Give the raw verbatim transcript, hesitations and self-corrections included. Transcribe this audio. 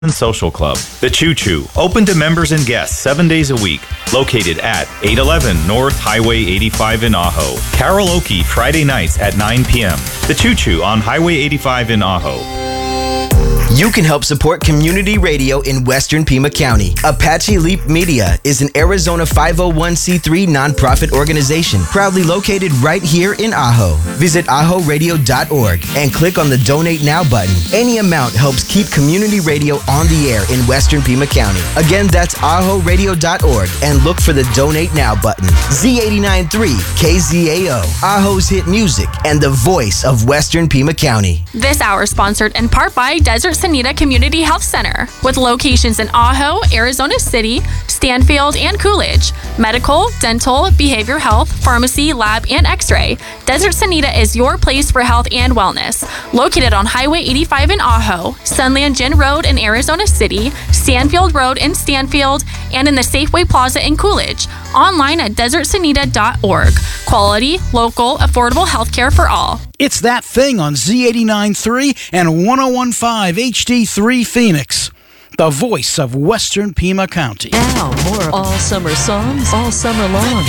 Social Club. The Choo Choo, open to members and guests seven days a week, located at eight eleven North Highway eighty-five in Ajo. Karaoke Friday nights at nine p.m. The Choo Choo on Highway eighty-five in Ajo. You can help support community radio in Western Pima County. Apache Leap Media is an Arizona five oh one c three nonprofit organization proudly located right here in Ajo. Visit ajo radio dot org and click on the Donate Now button. Any amount helps keep community radio on the air in Western Pima County. Again, that's ajo radio dot org and look for the Donate Now button. Z eighty-nine point three K Z A O, Ajo's hit music and the voice of Western Pima County. This hour sponsored in part by Desert Sonita Community Health Center, with locations in Ajo, Arizona City, Stanfield, and Coolidge. Medical, dental, behavioral health, pharmacy, lab, and x-ray. Desert Sonita is your place for health and wellness. Located on Highway eighty-five in Ajo, Sunland Gin Road in Arizona City, Stanfield Road in Stanfield, and in the Safeway Plaza in Coolidge. Online at desert sonita dot org. Quality, local, affordable healthcare for all. It's That Thing on Z eighty-nine point three and one oh one point five H D three Phoenix, the voice of Western Pima County. Now, more all summer songs all summer long.